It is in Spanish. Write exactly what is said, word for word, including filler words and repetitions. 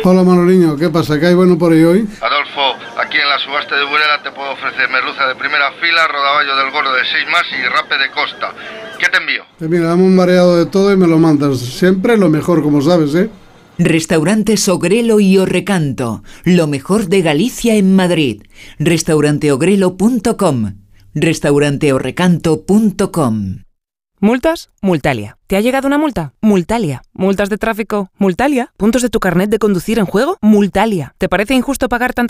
Hola Manoliño, ¿qué pasa? ¿Qué hay bueno por ahí hoy? Adolfo, aquí en la subasta de Burela te puedo ofrecer merluza de primera fila, rodaballo del gordo de seis más y rape de costa. ¿Qué te envío? Pues mira, dame un mareado de todo y me lo mandas. Siempre lo mejor, como sabes, ¿eh? Restaurantes Ogrelo y Orrecanto, lo mejor de Galicia en Madrid. restaurante ogrelo punto com, restaurante orrecanto punto com. ¿Multas? Multalia. ¿Te ha llegado una multa? Multalia. ¿Multas de tráfico? Multalia. ¿Puntos de tu carnet de conducir en juego? Multalia. ¿Te parece injusto pagar tantas